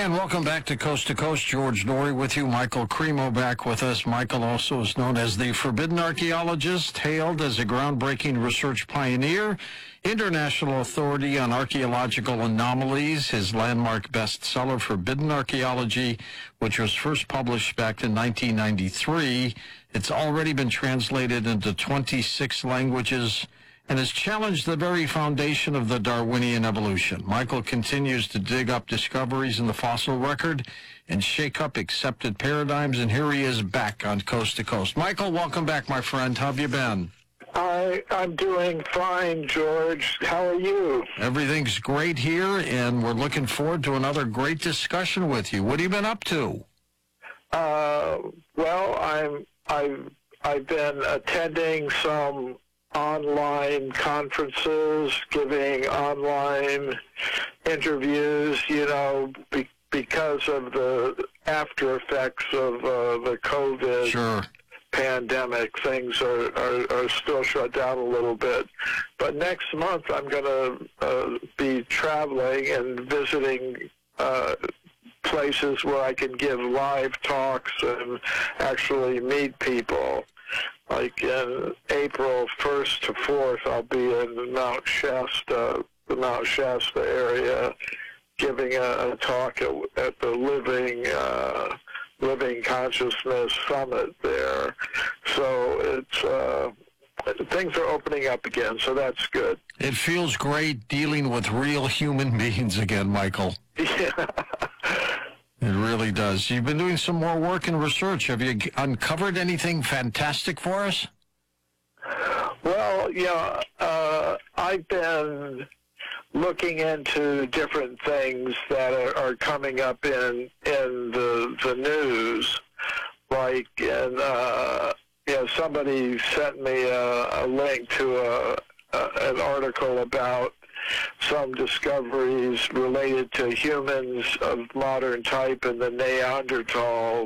And welcome back to Coast. George Noory with you. Michael Cremo back with us. Michael also is known as the Forbidden Archaeologist, hailed as a groundbreaking research pioneer, international authority on archaeological anomalies. His landmark bestseller, Forbidden Archaeology, which was first published back in 1993. It's already been translated into 26 languages and has challenged the very foundation of the Darwinian evolution. Michael continues to dig up discoveries in the fossil record and shake up accepted paradigms, and here he is back on Coast to Coast. Michael, welcome back, my friend. How have you been? I'm doing fine, George. How are you? Everything's great here, and we're looking forward to another great discussion with you. What have you been up to? Well, I've been attending some online conferences, giving online interviews, because of the after effects of the COVID pandemic. Things are still shut down a little bit. But next month I'm going to be traveling and visiting places where I can give live talks and actually meet people. Like in April 1st to 4th, I'll be in the Mount Shasta area, giving a talk at the Living Consciousness Summit there. So things are opening up again, so that's good. It feels great dealing with real human beings again, Michael. Yeah. It really does. You've been doing some more work and research. Have you uncovered anything fantastic for us? Well, I've been looking into different things that are coming up in the news. Like, somebody sent me a link to an article about some discoveries related to humans of modern type in the Neanderthal